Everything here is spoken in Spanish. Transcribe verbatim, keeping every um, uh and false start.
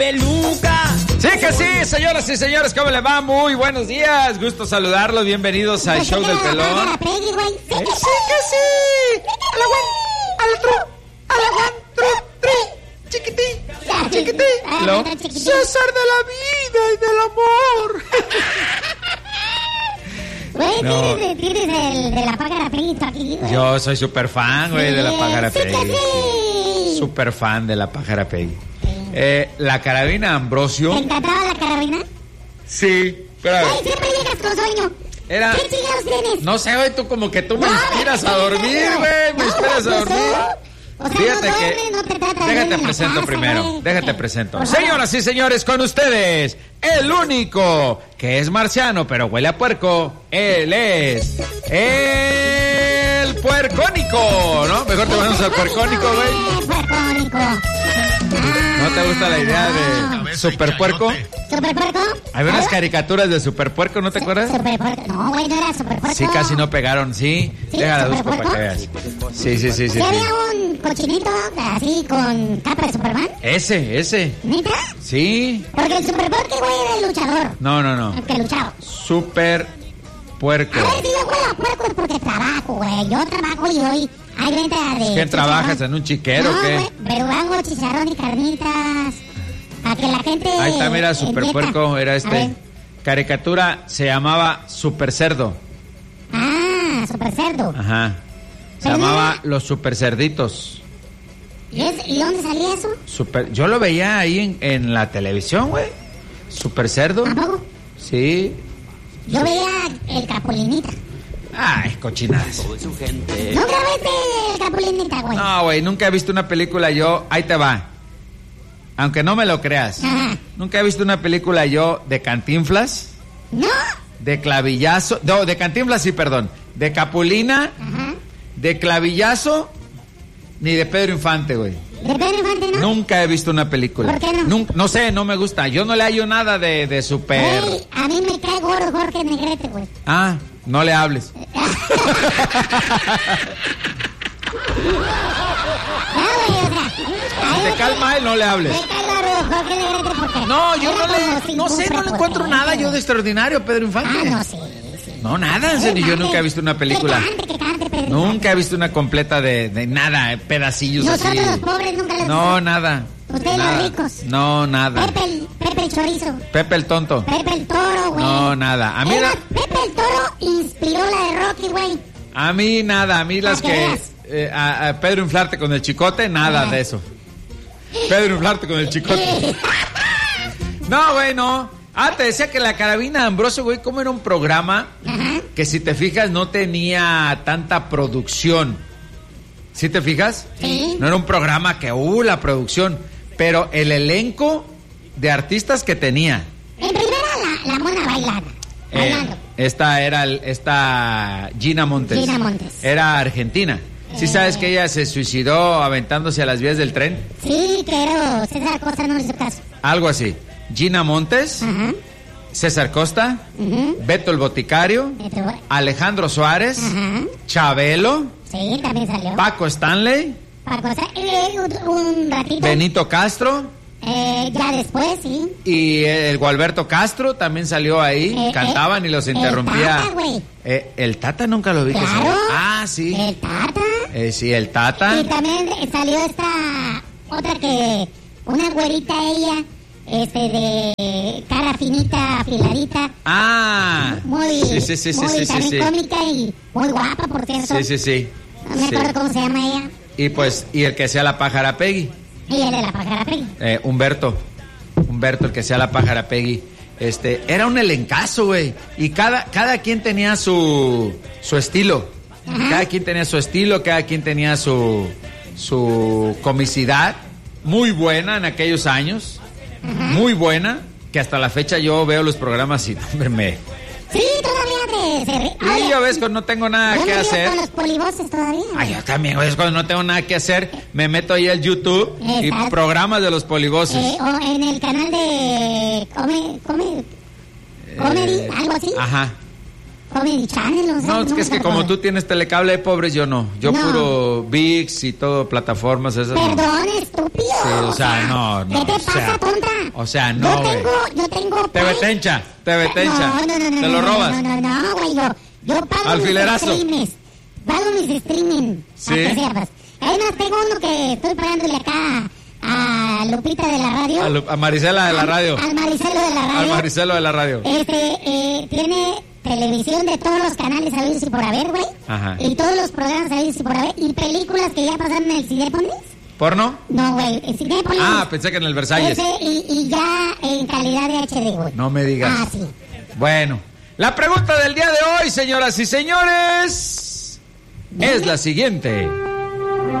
peluca. Sí que sí, señoras y señores, ¿cómo le va? Muy buenos días, gusto saludarlos, bienvenidos al show del pelón. Sí que sí. A la one, a la two, a la one, two, three. Chiquití, chiquití. Lo César de la vida y del amor. Güey, no. tienes, tienes el de la Pájara Peggy aquí, güey. Yo soy súper fan, güey, sí, de la Pájara sí Peggy. Sí. Súper fan de la Pájara Peggy. Sí. Eh, la carabina Ambrosio. ¿Te encantaba la carabina? Sí, pero... Ay, siempre llegas con sueño. Era... ¿Qué chingados tienes? No sé, güey, tú como que tú me no, inspiras a dormir, güey, me no, inspiras no, a dormir. O sea, Fíjate no que... duerme, no te trata déjate de presento casa, primero, güey. déjate presento. Señoras y señores, con ustedes, el único que es marciano, pero huele a puerco, él es el puercónico, ¿no? Mejor te ponemos al puercónico, güey. Puercónico. ¿No te gusta la idea de super puerco? ¿Super puerco? Hay unas caricaturas de super puerco, ¿no te acuerdas? Super puerco. No, güey, no era super puerco. Sí, casi no pegaron, sí. ¿Sí? Déjala busco para que veas. Sí, sí, sí, sí. ¿Y había un cochinito así con capa de Superman? Ese, ese. ¿Neta? Sí. Porque el super puerco, güey, era el luchador. No, no, no. El que luchaba. Super puerco. A ver, si yo huelo a puerco es porque trabajo, güey. Yo trabajo y hoy hay venta de... ¿Qué trabajas? ¿En un chiquero o no, qué? Wey, pero hago chicharrón y carnitas. A que la gente... Ahí está, mira, super puerco era este. Caricatura se llamaba Super Cerdo. Ah, Super Cerdo. Ajá. Se pero llamaba no... Los Super Cerditos. ¿Y, es... ¿Y dónde salía eso? Super... Yo lo veía ahí en, en la televisión, güey. Super Cerdo. ¿Tampoco? Sí. Yo veía el Capulinita. Ay, cochinadas. ¿Nunca viste el Capulinita, güey? No, güey, nunca he visto una película yo... Ahí te va. Aunque no me lo creas. Ajá. Nunca he visto una película yo de Cantinflas. ¿No? De Clavillazo. No, de Cantinflas sí, perdón. De Capulina. Ajá. De Clavillazo. Ni de Pedro Infante, güey. ¿De Pedro Infante, no? Nunca he visto una película. ¿Por qué no? Nunca, no sé, no me gusta. Yo no le hallo nada de, de super... Güey, a mí me cae gordo Jorge Negrete, güey. Ah, no le hables. No, güey, o sea... Si te calma él, no le hables. Me cae gordo Jorge Negrete porque... No, yo no le... No sé, no le encuentro nada yo de extraordinario, Pedro Infante. Ah, no, sí, sí. No, nada, en serio, yo nunca he visto una película. Que cante, que cante, Pedro Nunca Infante. he visto una completa de, de nada, pedacillos Nosotros así. los pobres nunca les... No, nada. Ustedes nada. los ricos. No, nada. Pepe el, Pepe el Chorizo. Pepe el tonto. Pepe el Toro, güey. No, nada. A mí, Es la- más, Pepe el Toro inspiró la de Rocky, güey. a mí nada. A mí las Para que que... veas. eh, a, a Pedro Inflarte con el chicote, nada Ah. de eso. Pedro Inflarte con el chicote. No, güey, no. Ah, te decía que la carabina Ambrosio, güey, como era un programa Ajá. que si te fijas no tenía tanta producción. ¿Sí te fijas? Sí. No era un programa que, uh, la producción, pero el elenco de artistas que tenía. En primera, la, la mona bailada. Eh, Bailando. esta era el- esta Gina Montes. Gina Montes. Era argentina. ¿Sí Eh. sabes que ella se suicidó aventándose a las vías del tren? Sí, pero César Costa no le hizo caso. Algo así. Gina Montes, Ajá. César Costa, Ujú. Beto el Boticario, Este güey. Alejandro Suárez, Ajá. Chabelo, Sí, también salió. Paco Stanley, Paco, o sea, eh, un, un ratito. Benito Castro Eh, ya después, sí. y el Gualberto Castro también salió ahí. Eh, Cantaban eh, y los el interrumpía. Tata, güey. Eh, el Tata nunca lo vi. que Claro. salió. Ah, sí. El Tata. Eh, sí, el Tata. Y también salió esta otra que, una güerita ella, este de cara finita, afiladita, Ah. muy, Sí, sí, sí, sí, muy sí, sí, también sí. cómica y muy guapa, por cierto. Sí, sí, sí. No me Sí. acuerdo cómo se llama ella. Y pues, y el que sea la pájara Peggy. Y el de la pájara Peggy. Eh, Humberto. Humberto, el que sea la pájara Peggy. Este, era un elencazo, güey. Y cada, cada quien tenía su, su estilo. Ajá. Cada quien tenía su estilo, cada quien tenía su, su comicidad. Muy buena en aquellos años. Ajá. Muy buena. Que hasta la fecha yo veo los programas y, hombre, me... Sí, todavía te... Se ri- Y Oye, yo ves cuando no tengo nada yo que me río hacer. con los polivoces todavía. Ay, yo también, güey, es cuando no tengo nada que hacer, me meto ahí al YouTube y Exacto. programas de los polivoces. Eh, o en el canal de... Come, come, comedy, Eh, algo así. Ajá. Comedy Channel, o sea, No, es que, es que como tú tienes telecable de pobres, yo no. Yo No. puro V I X y todo, plataformas esas. no. Perdón, estúpido. Sí, o sea, no, no, ¿Qué te o pasa, sea, tonta? o sea, no, Yo güey. tengo, yo tengo... Te vetencha, te vetencha. No, no, no, no. Te no, lo no, robas. No, no, no, güey, yo, yo pago Alfilerazo. mis streams. Pago mis streaming. Sí. Para que sepas. Además, tengo uno que estoy pagándole acá a Lupita de la radio. A, Lu- a Marisela de la radio. Al Maricelo de la radio. Al Maricelo de la radio. Este, eh, tiene televisión de todos los canales habidos y por haber, güey. Ajá. Y todos los programas habidos y por haber. Y películas que ya pasaron en el Cinépolis. ¿Porno? No, güey, el Cinépolis. Ah, pensé que en el Versalles. Ese, y, y ya en calidad de H D, güey. No me digas. Ah, sí. Bueno, la pregunta del día de hoy, señoras y señores, es la siguiente.